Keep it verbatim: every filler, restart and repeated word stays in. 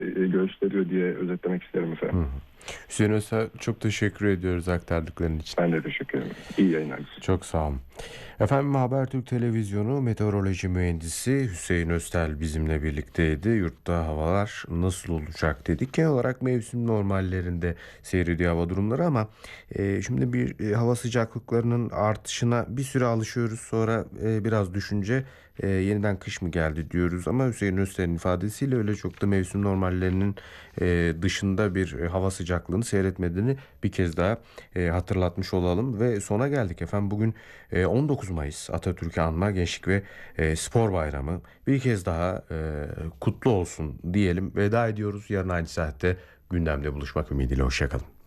e, gösteriyor diye özetlemek isterim efendim. Hı hı. Hüseyin Özsel, çok teşekkür ediyoruz aktardıkların için. Ben de teşekkür ederim. İyi yayınlar. Çok sağ olun. Efendim, Habertürk Televizyonu meteoroloji mühendisi Hüseyin Öztel bizimle birlikteydi. Yurtta havalar nasıl olacak dedik. Genel olarak mevsim normallerinde seyrediyor hava durumları ama e, şimdi bir e, hava sıcaklıklarının artışına bir süre alışıyoruz. Sonra e, biraz düşünce e, yeniden kış mı geldi diyoruz. Ama Hüseyin Öztel'in ifadesiyle öyle çok da mevsim normallerinin e, dışında bir e, hava sıcaklığını seyretmediğini bir kez daha e, hatırlatmış olalım. Ve sona geldik efendim. Bugün e, on dokuz Mayıs Atatürk'ü anma Gençlik ve e, Spor Bayramı. Bir kez daha e, kutlu olsun diyelim. Veda ediyoruz. Yarın aynı saatte gündemde buluşmak ümidiyle. Hoşçakalın.